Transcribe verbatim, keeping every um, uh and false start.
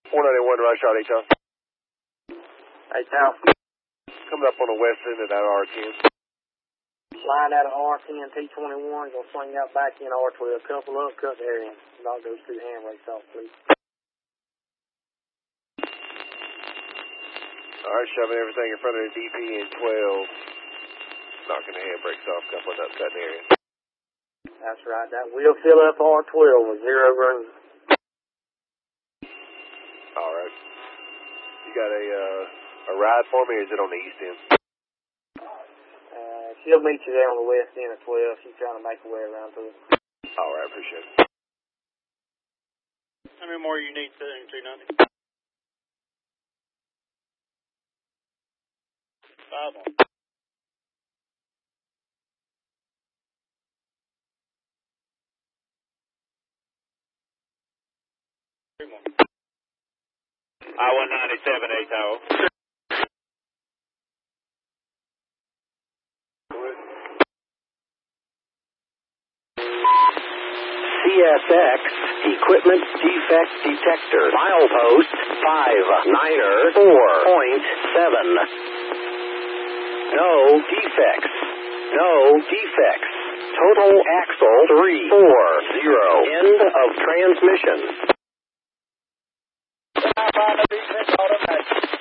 one ninety-one, right shot, H-Town. H-Town. Coming up on the west end of that R ten. Line out of R ten, T twenty-one, gonna swing out back in R twelve. Couple up, cut there in. Knock those two handbrakes off, please. Alright, shoving everything in front of the D P in twelve. Knocking the handbrakes off, couple of that area. That's right, that will fill up R twelve with zero room. Alright. You got a, uh, a ride for me, or is it on the east end? Uh, she'll meet you there on the west end of twelve. She's trying to make her way around to it. Alright, appreciate it. How many more you need, two nothing? Five more. Three more. I one ninety-seven, eight tower. C S X Equipment Defect Detector. Milepost five niner four point seven. No defects. No defects. Total axle three four zero. End of transmission. Defect automatic.